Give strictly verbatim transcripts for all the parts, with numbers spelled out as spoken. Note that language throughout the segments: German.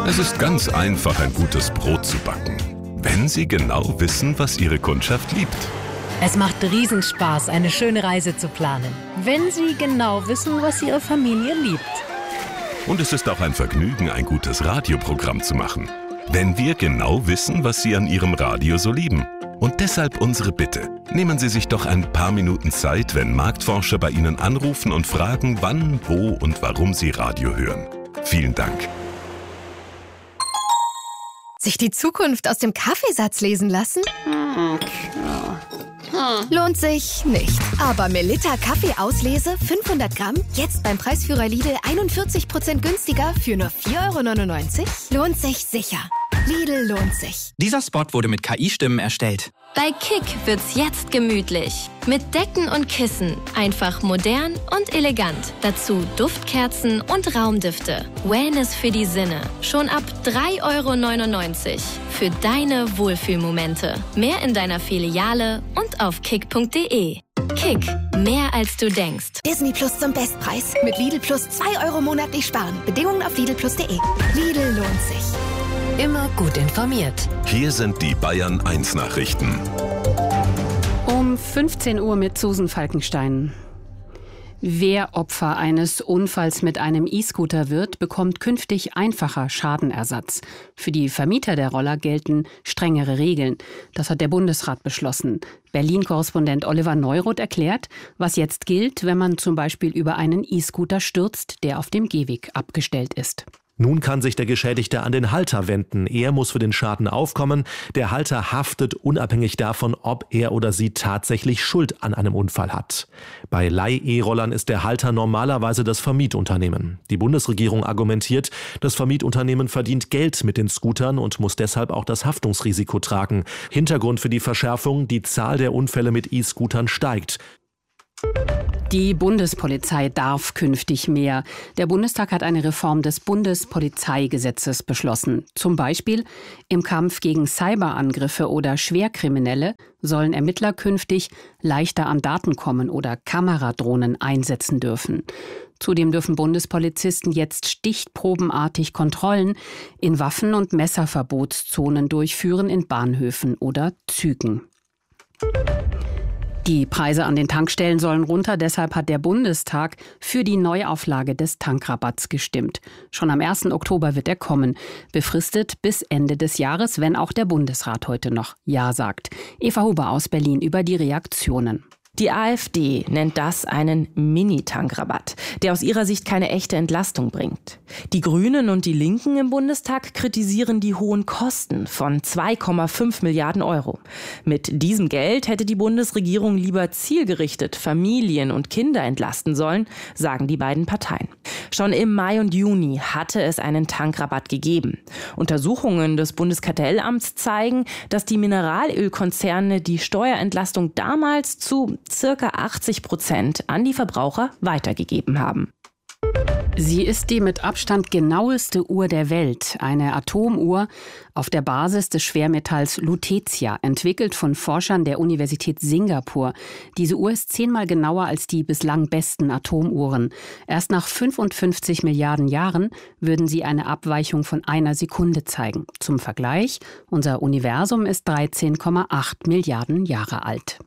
Es ist ganz einfach, ein gutes Brot zu backen, wenn Sie genau wissen, was Ihre Kundschaft liebt. Es macht Riesenspaß, eine schöne Reise zu planen, wenn Sie genau wissen, was Ihre Familie liebt. Und es ist auch ein Vergnügen, ein gutes Radioprogramm zu machen, wenn wir genau wissen, was Sie an Ihrem Radio so lieben. Und deshalb unsere Bitte. Nehmen Sie sich doch ein paar Minuten Zeit, wenn Marktforscher bei Ihnen anrufen und fragen, wann, wo und warum Sie Radio hören. Vielen Dank. Sich die Zukunft aus dem Kaffeesatz lesen lassen? Lohnt sich nicht. Aber Melitta Kaffeeauslese fünfhundert Gramm, jetzt beim Preisführer Lidl einundvierzig Prozent günstiger für nur vier Euro neunundneunzig? Lohnt sich sicher. Lidl lohnt sich. Dieser Spot wurde mit K I-Stimmen erstellt. Bei Kick wird's jetzt gemütlich. Mit Decken und Kissen. Einfach modern und elegant. Dazu Duftkerzen und Raumdüfte. Wellness für die Sinne. Schon ab drei Euro neunundneunzig. Für deine Wohlfühlmomente. Mehr in deiner Filiale und auf kick punkt de. Kick. Mehr als du denkst. Disney Plus zum Bestpreis. Mit Lidl Plus zwei Euro monatlich sparen. Bedingungen auf lidl plus punkt de. Lidl lohnt sich. Immer gut informiert. Hier sind die Bayern eins Nachrichten. Um fünfzehn Uhr mit Susan Falkenstein. Wer Opfer eines Unfalls mit einem E-Scooter wird, bekommt künftig einfacher Schadenersatz. Für die Vermieter der Roller gelten strengere Regeln. Das hat der Bundesrat beschlossen. Berlin-Korrespondent Oliver Neuroth erklärt, was jetzt gilt, wenn man zum Beispiel über einen E-Scooter stürzt, der auf dem Gehweg abgestellt ist. Nun kann sich der Geschädigte an den Halter wenden. Er muss für den Schaden aufkommen. Der Halter haftet unabhängig davon, ob er oder sie tatsächlich Schuld an einem Unfall hat. Bei Leih-E-Rollern ist der Halter normalerweise das Vermietunternehmen. Die Bundesregierung argumentiert, das Vermietunternehmen verdient Geld mit den Scootern und muss deshalb auch das Haftungsrisiko tragen. Hintergrund für die Verschärfung: die Zahl der Unfälle mit E-Scootern steigt. Die Bundespolizei darf künftig mehr. Der Bundestag hat eine Reform des Bundespolizeigesetzes beschlossen. Zum Beispiel im Kampf gegen Cyberangriffe oder Schwerkriminelle sollen Ermittler künftig leichter an Daten kommen oder Kameradrohnen einsetzen dürfen. Zudem dürfen Bundespolizisten jetzt stichprobenartig Kontrollen in Waffen- und Messerverbotszonen durchführen in Bahnhöfen oder Zügen. Die Preise an den Tankstellen sollen runter, deshalb hat der Bundestag für die Neuauflage des Tankrabatts gestimmt. Schon am ersten Oktober wird er kommen, befristet bis Ende des Jahres, wenn auch der Bundesrat heute noch Ja sagt. Eva Huber aus Berlin über die Reaktionen. Die AfD nennt das einen Mini-Tankrabatt, der aus ihrer Sicht keine echte Entlastung bringt. Die Grünen und die Linken im Bundestag kritisieren die hohen Kosten von zwei Komma fünf Milliarden Euro. Mit diesem Geld hätte die Bundesregierung lieber zielgerichtet Familien und Kinder entlasten sollen, sagen die beiden Parteien. Schon im Mai und Juni hatte es einen Tankrabatt gegeben. Untersuchungen des Bundeskartellamts zeigen, dass die Mineralölkonzerne die Steuerentlastung damals zu circa achtzig Prozent an die Verbraucher weitergegeben haben. Sie ist die mit Abstand genaueste Uhr der Welt, eine Atomuhr auf der Basis des Schwermetalls Lutetia, entwickelt von Forschern der Universität Singapur. Diese Uhr ist zehnmal genauer als die bislang besten Atomuhren. Erst nach fünfundfünfzig Milliarden Jahren würden sie eine Abweichung von einer Sekunde zeigen. Zum Vergleich, unser Universum ist dreizehn Komma acht Milliarden Jahre alt.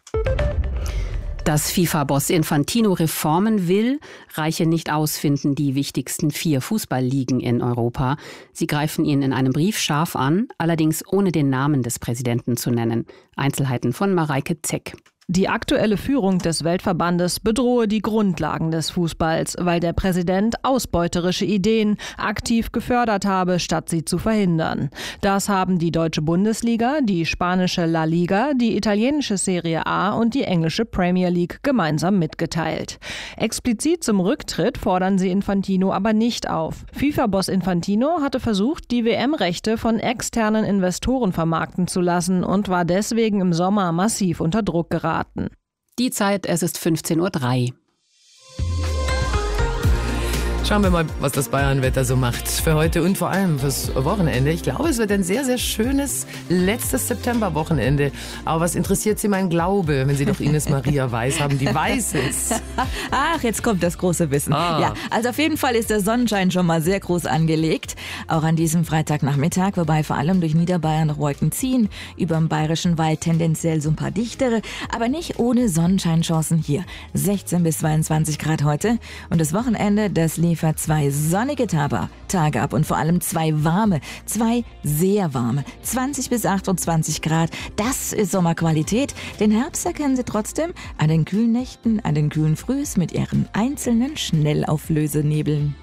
Dass FIFA-Boss Infantino Reformen will, reiche nicht aus, finden die wichtigsten vier Fußballligen in Europa. Sie greifen ihn in einem Brief scharf an, allerdings ohne den Namen des Präsidenten zu nennen. Einzelheiten von Mareike Zeck. Die aktuelle Führung des Weltverbandes bedrohe die Grundlagen des Fußballs, weil der Präsident ausbeuterische Ideen aktiv gefördert habe, statt sie zu verhindern. Das haben die deutsche Bundesliga, die spanische La Liga, die italienische Serie A und die englische Premier League gemeinsam mitgeteilt. Explizit zum Rücktritt fordern sie Infantino aber nicht auf. FIFA-Boss Infantino hatte versucht, die W M-Rechte von externen Investoren vermarkten zu lassen und war deswegen im Sommer massiv unter Druck geraten. Die Zeit, es ist fünfzehn Uhr drei. Schauen wir mal, was das Bayernwetter so macht für heute und vor allem fürs Wochenende. Ich glaube, es wird ein sehr, sehr schönes letztes Septemberwochenende. Aber was interessiert Sie mein Glaube, wenn Sie doch Ines Maria Weiß haben, die weiß es? Ach, jetzt kommt das große Wissen. Ah. Ja, also auf jeden Fall ist der Sonnenschein schon mal sehr groß angelegt. Auch an diesem Freitagnachmittag, wobei vor allem durch Niederbayern noch Wolken ziehen. Über dem Bayerischen Wald tendenziell so ein paar dichtere, aber nicht ohne Sonnenscheinchancen hier. sechzehn bis zweiundzwanzig Grad heute. Und das Wochenende, das liefert zwei sonnige Tage ab und vor allem zwei warme, zwei sehr warme, zwanzig bis achtundzwanzig Grad. Das ist Sommerqualität. Den Herbst erkennen Sie trotzdem an den kühlen Nächten, an den kühlen Frühs mit ihren einzelnen Schnellauflösenebeln.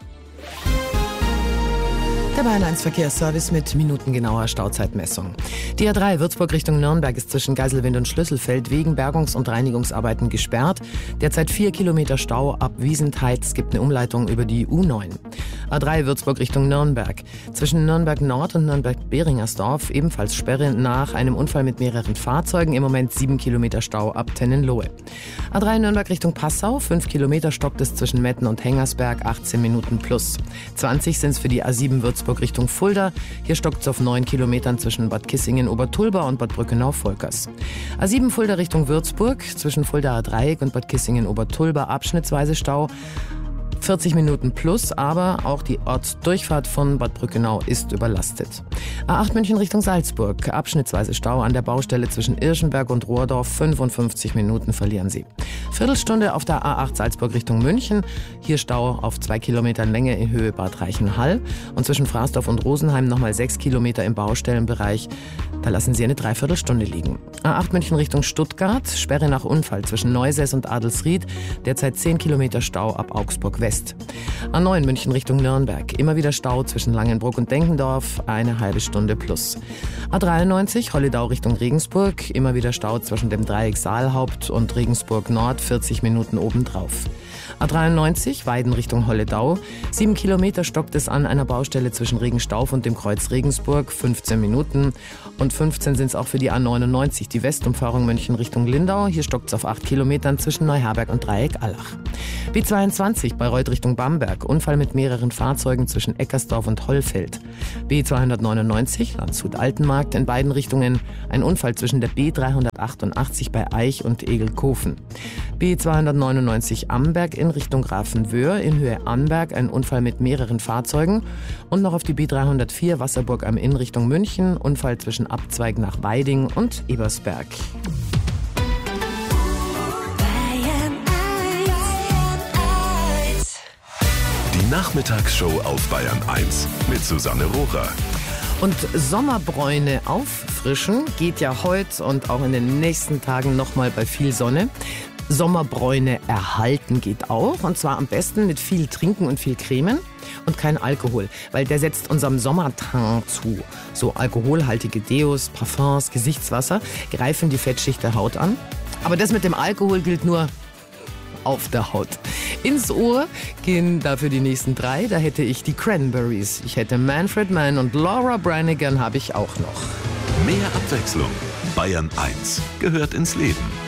Der Bayern eins Verkehrsservice mit minutengenauer Stauzeitmessung. Die A drei Würzburg Richtung Nürnberg ist zwischen Geiselwind und Schlüsselfeld wegen Bergungs- und Reinigungsarbeiten gesperrt. Derzeit vier Kilometer Stau ab Wiesentheit. Es gibt eine Umleitung über die U neun. A drei Würzburg Richtung Nürnberg. Zwischen Nürnberg Nord und Nürnberg-Beringersdorf ebenfalls Sperre nach einem Unfall mit mehreren Fahrzeugen. Im Moment sieben Kilometer Stau ab Tennenlohe. A drei Nürnberg Richtung Passau. fünf Kilometer stockt es zwischen Metten und Hengersberg. achtzehn Minuten plus. zwanzig sind es für die A sieben Würzburg Richtung Fulda. Hier stockt es auf neun Kilometern zwischen Bad Kissingen-Obertulba und Bad Brückenau-Volkers. A sieben Fulda Richtung Würzburg. Zwischen Fuldaer Dreieck und Bad Kissingen-Obertulba abschnittsweise Stau. vierzig Minuten plus, aber auch die Ortsdurchfahrt von Bad Brückenau ist überlastet. A acht München Richtung Salzburg, abschnittsweise Stau an der Baustelle zwischen Irschenberg und Rohrdorf, fünfundfünfzig Minuten verlieren Sie. Viertelstunde auf der A acht Salzburg Richtung München, hier Stau auf zwei Kilometern Länge in Höhe Bad Reichenhall und zwischen Fraßdorf und Rosenheim nochmal sechs Kilometer im Baustellenbereich, da lassen Sie eine Dreiviertelstunde liegen. A acht München Richtung Stuttgart, Sperre nach Unfall zwischen Neusäß und Adelsried, derzeit zehn Kilometer Stau ab Augsburg West. A neun München Richtung Nürnberg. Immer wieder Stau zwischen Langenbruck und Denkendorf. Eine halbe Stunde plus. A dreiundneunzig Holledau Richtung Regensburg. Immer wieder Stau zwischen dem Dreieck Saalhaupt und Regensburg Nord. vierzig Minuten obendrauf. A dreiundneunzig Weiden Richtung Holledau. Sieben Kilometer stockt es an einer Baustelle zwischen Regenstauf und dem Kreuz Regensburg. fünfzehn Minuten. Und fünfzehn sind es auch für die A neunundneunzig. Die Westumfahrung München Richtung Lindau. Hier stockt es auf acht Kilometern zwischen Neuherberg und Dreieck Allach. B zweiundzwanzig Bayreuth Richtung Bamberg. Unfall mit mehreren Fahrzeugen zwischen Eckersdorf und Hollfeld. B zweihundertneunundneunzig Landshut-Altenmarkt in beiden Richtungen. Ein Unfall zwischen der B dreihundertachtundachtzig bei Eich und Egelkofen. B zweihundertneunundneunzig Amberg in Richtung Grafenwöhr in Höhe Amberg. Ein Unfall mit mehreren Fahrzeugen. Und noch auf die B dreihundertvier Wasserburg am Inn Richtung München. Unfall zwischen Abzweig nach Weiding und Ebersberg. Die Nachmittagsshow auf Bayern eins mit Susanne Rohrer. Und Sommerbräune auffrischen geht ja heute und auch in den nächsten Tagen nochmal bei viel Sonne. Sommerbräune erhalten geht auch, und zwar am besten mit viel Trinken und viel Cremen und kein Alkohol, weil der setzt unserem Sommerteint zu. So alkoholhaltige Deos, Parfums, Gesichtswasser greifen die Fettschicht der Haut an. Aber das mit dem Alkohol gilt nur auf der Haut. Ins Ohr gehen dafür die nächsten drei. Da hätte ich die Cranberries. Ich hätte Manfred Mann und Laura Branigan habe ich auch noch. Mehr Abwechslung. Bayern eins gehört ins Leben.